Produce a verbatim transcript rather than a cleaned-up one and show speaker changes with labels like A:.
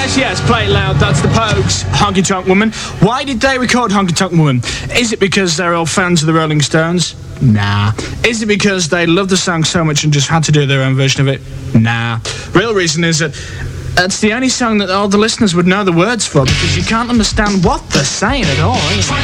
A: yes, yes, play it loud. That's the Pogues, Honky Tonk Woman. Why did they record Honky Tonk Woman? Is it because they're all fans of the Rolling Stones? Nah. Is it because they love the song so much and just had to do their own version of it? Nah. Real reason is that it's the only song that all the listeners would know the words for, because you can't understand what they're saying at all. Anyway.